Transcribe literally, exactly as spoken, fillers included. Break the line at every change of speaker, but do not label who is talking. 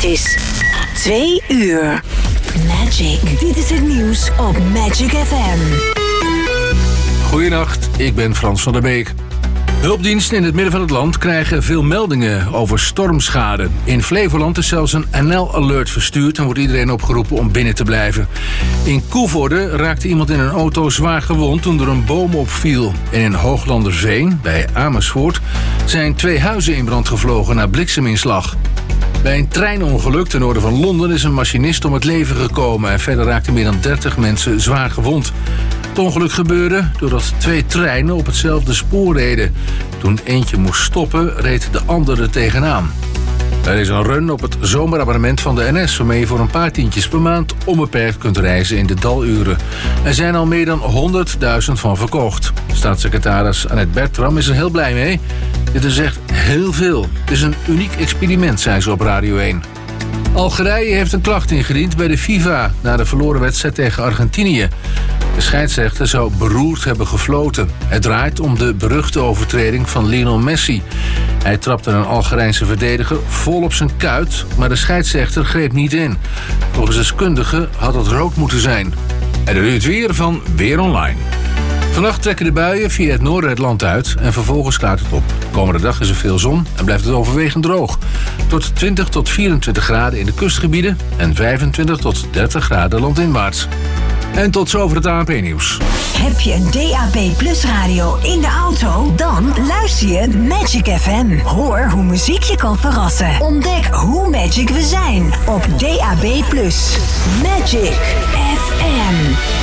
Het is twee uur. Magic. Dit is het nieuws op Magic F M.
Goedenacht, ik ben Frans van der Beek. Hulpdiensten in het midden van het land krijgen veel meldingen over stormschade. In Flevoland is zelfs een N L-alert verstuurd en wordt iedereen opgeroepen om binnen te blijven. In Koevoorde raakte iemand in een auto zwaar gewond toen er een boom opviel. En in Hooglanderveen, bij Amersfoort, zijn twee huizen in brand gevlogen na blikseminslag. Bij een treinongeluk ten noorden van Londen is een machinist om het leven gekomen en verder raakten meer dan dertig mensen zwaar gewond. Het ongeluk gebeurde doordat twee treinen op hetzelfde spoor reden. Toen eentje moest stoppen, reed de andere tegenaan. Er is een run op het zomerabonnement van de N S... waarmee je voor een paar tientjes per maand onbeperkt kunt reizen in de daluren. Er zijn al meer dan honderdduizend van verkocht. Staatssecretaris Annette Bertram is er heel blij mee. Dit is echt heel veel. Het is een uniek experiment, zei ze op Radio één. Algerije heeft een klacht ingediend bij de FIFA na de verloren wedstrijd tegen Argentinië. De scheidsrechter zou beroerd hebben gefloten. Het draait om de beruchte overtreding van Lionel Messi. Hij trapte een Algerijnse verdediger vol op zijn kuit, maar de scheidsrechter greep niet in. Volgens deskundigen had het rood moeten zijn. En dan nu het weer van Weer Online. Vannacht trekken de buien via het noorden het land uit en vervolgens klaart het op. De komende dag is er veel zon en blijft het overwegend droog. Tot twintig tot vierentwintig graden in de kustgebieden en vijfentwintig tot dertig graden landinwaarts. En tot zover het A N P-nieuws.
Heb je een D A B Plus radio in de auto? Dan luister je Magic F M. Hoor hoe muziek je kan verrassen. Ontdek hoe magic we zijn op D A B Plus. Magic F M.